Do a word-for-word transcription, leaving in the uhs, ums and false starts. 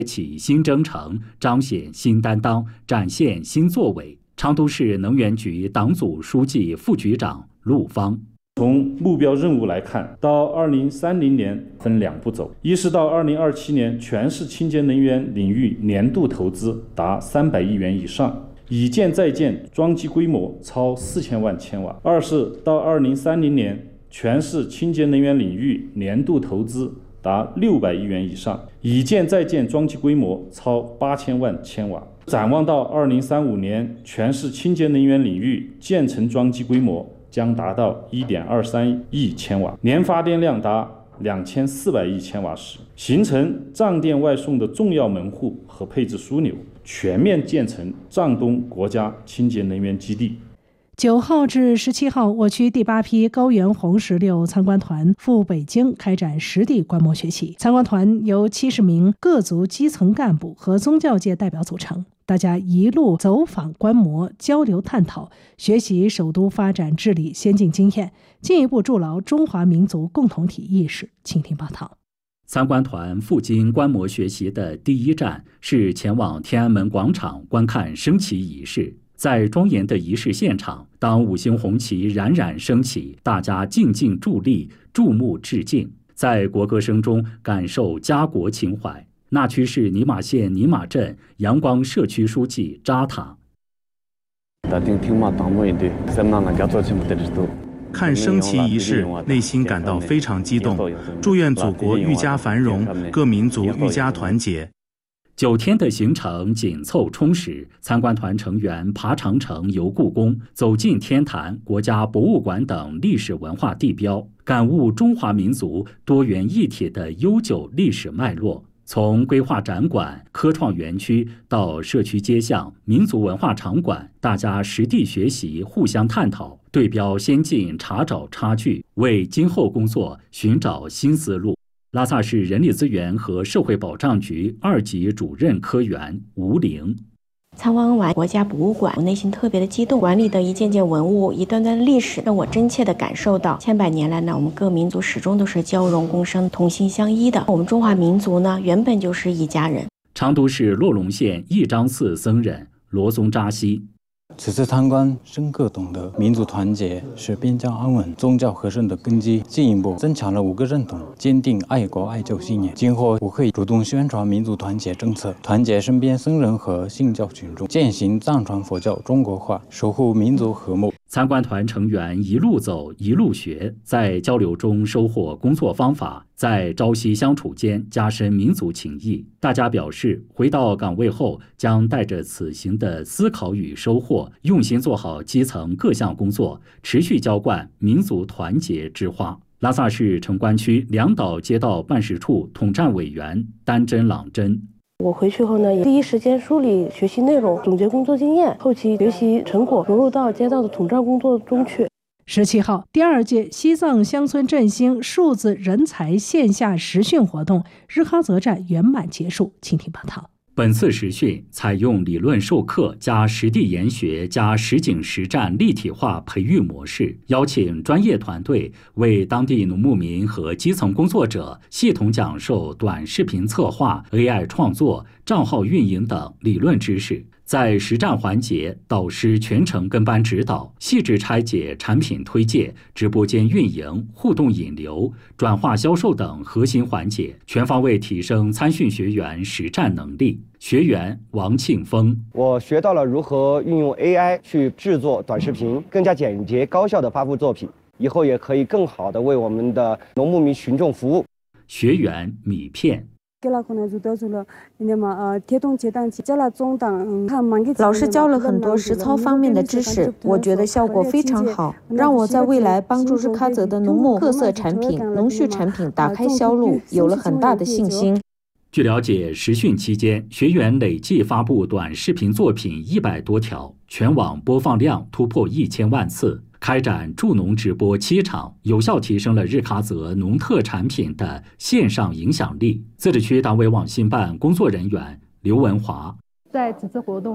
起新征程，彰显新担当，展现新作为。昌都市能源局党组书记、副局长陆芳。 从目标任务来看，到二零三零年分两步走：一是到二零二七年，全市清洁能源领域年度投资达三百亿元以上，已建在建装机规模超四千万千瓦；二是到二零三零年，全市清洁能源领域年度投资达六百亿元以上，已建在建装机规模超八千万千瓦。展望到二零三五年，全市清洁能源领域建成装机规模将达到 一点二三亿千瓦，年发电量达两千四百亿千瓦时，形成账电外送的重要门户和配置枢纽，全面建成账东国家清洁能源基地。 九号至十七号，我区第八批高原红石榴参观团赴北京开展实地观摩学习。参观团由七十名各族基层干部和宗教界代表组成，大家一路走访观摩、交流探讨，学习首都发展治理先进经验，进一步筑牢中华民族共同体意识。请听报道。 参观团赴京观摩学习的第一站是前往天安门广场观看升旗仪式。在庄严的仪式现场，当五星红旗冉冉升起，大家静静伫立，注目致敬，在国歌声中感受家国情怀。那曲是尼玛县尼玛镇阳光社区书记扎塔。 看升旗仪式，内心感到非常激动，祝愿祖国愈加繁荣，各民族愈加团结。 九天的行程紧凑充实，参观团成员爬长城、游故宫，走进天坛、国家博物馆等历史文化地标，感悟中华民族多元一体的悠久历史脉络。从规划展馆、科创园区到社区街巷、民族文化场馆，大家实地学习，互相探讨，对标先进，查找差距，为今后工作寻找新思路。拉萨市人力资源和社会保障局二级主任科员吴玲。 参观完国家博物馆，我内心特别的激动，馆里的一件件文物、一段段历史，让我真切地感受到，千百年来呢，我们各民族始终都是交融共生、同心相依的。我们中华民族呢，原本就是一家人。 昌都市洛龙县义章寺僧人罗宗扎西。 此次参观，深刻懂得民族团结是边疆安稳、宗教和顺的根基，进一步增强了五个认同，坚定爱国爱教信念。今后我会主动宣传民族团结政策，团结身边僧人和信教群众，践行藏传佛教中国化，守护民族和睦。 参观团成员一路走一路学，在交流中收获工作方法，在朝夕相处间加深民族情谊。大家表示，回到岗位后将带着此行的思考与收获，用心做好基层各项工作，持续浇灌民族团结之花。拉萨市城关区两岛街道办事处统战委员丹真朗真。 我回去后呢，也第一时间梳理学习内容，总结工作经验，后期学习成果融入到街道的统战工作中去。 十七号，第二届西藏乡村振兴数字人才线下实训活动日喀则站圆满结束。请听报道。 本次实训采用理论授课加实地研学加实景实战立体化培育模式，邀请专业团队为当地农牧民和基层工作者系统讲授短视频策划、A I 创作、账号运营等理论知识。在实战环节，导师全程跟班指导，细致拆解产品推介、直播间运营、互动引流、转化销售等核心环节，全方位提升参训学员实战能力。学员王庆峰： 我学到了如何运用 A I 去制作短视频，更加简洁高效地发布作品，以后也可以更好地为我们的农牧民群众服务。 学员米片。 老师教了很多实操方面的知识，我觉得效果非常好，让我在未来帮助日喀则的农牧特色产品、农畜产品打开销路有了很大的信心。 据了解，实训期间，学员累计发布短视频作品一百多条，全网播放量突破一千万次。开展助农直播七场，有效提升了日喀则农特产品的线上影响力。自治区党委网信办工作人员刘文华： 在此次活动